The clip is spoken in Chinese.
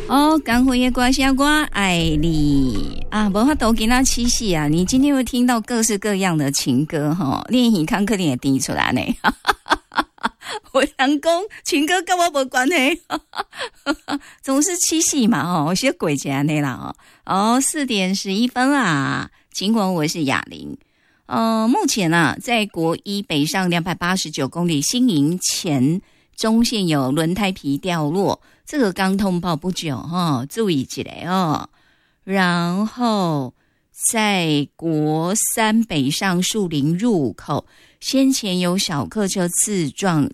哦，赶回夜瓜下瓜爱你啊！无法度给他七夕啊！你今天会听到各式各样的情歌哈，练习康克林也滴出来呢。我人讲情歌跟我没关系，总是七夕嘛哦，我些鬼节那啦哦。4:11啦，尽管我是哑铃。目前啊，在国一北上289公里新营前中线有轮胎皮掉落。这个刚通报不久注意起来哦。然后在国3北上树林入口，先前有小客车自撞